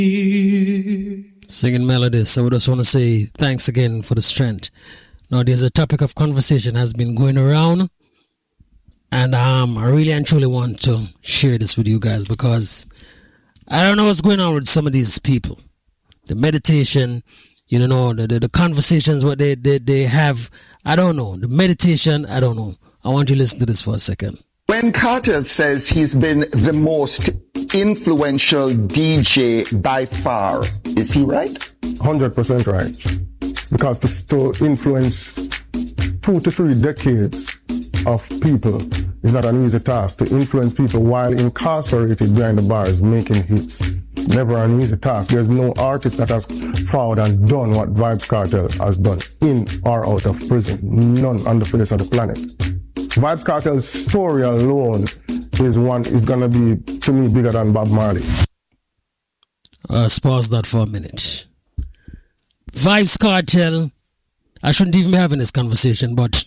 Singing melodies. I would just want to say thanks again for the strength. Now, there's a topic of conversation has been going around, and I really and truly want to share this with you guys because I don't know what's going on with some of these people. The meditation, the conversations, what they have, I don't know. The meditation, I don't know. I want you to listen to this for a second. When Carter says he's been the most influential DJ by far, is he right? 100% right. Because to influence 2 to 3 decades of people is not an easy task. To influence people while incarcerated behind the bars making hits, never an easy task. There's no artist that has found and done what Vybz Kartel has done in or out of prison. None on the face of the planet. Vybz Kartel's story alone is gonna be, to me, bigger than Bob Marley. Pause that for a minute. Vybz Kartel, I shouldn't even be having this conversation, but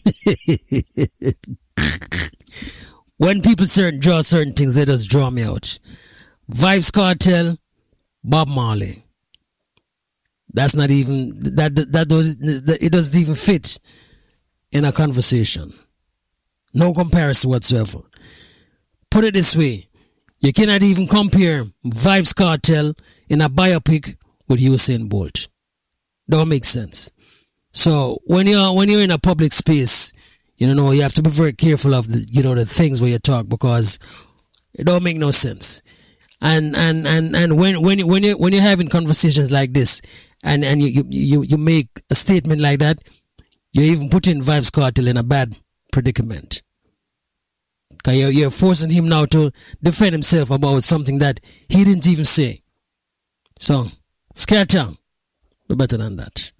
when people draw certain things, they just draw me out. Vybz Kartel, Bob Marley. That's not even it doesn't even fit in a conversation. No comparison whatsoever. Put it this way, you cannot even compare Vybz Kartel in a biopic with Usain Bolt. Don't make sense. So when you're in a public space, you have to be very careful of the things where you talk because it don't make no sense. And when you're having conversations like this, and you make a statement like that, you're even putting Vybz Kartel in a bad predicament. Because you're forcing him now to defend himself about something that he didn't even say. So, Scare Town, we're better than that.